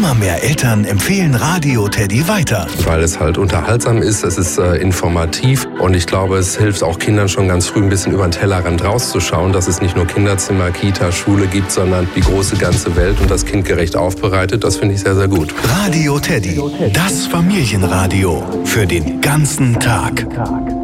Immer mehr Eltern empfehlen Radio Teddy weiter. Weil es halt unterhaltsam ist, es ist informativ und ich glaube, es hilft auch Kindern schon ganz früh ein bisschen über den Tellerrand rauszuschauen, dass es nicht nur Kinderzimmer, Kita, Schule gibt, sondern die große ganze Welt und das kindgerecht aufbereitet. Das finde ich sehr, sehr gut. Radio Teddy, das Familienradio für den ganzen Tag.